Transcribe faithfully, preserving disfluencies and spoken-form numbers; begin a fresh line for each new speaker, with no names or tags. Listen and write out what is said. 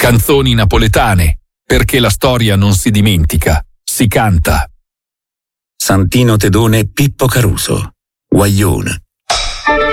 Canzoni napoletane, perché la storia non si dimentica, si canta.
Santino Tedone Pippo Caruso, Guaglione.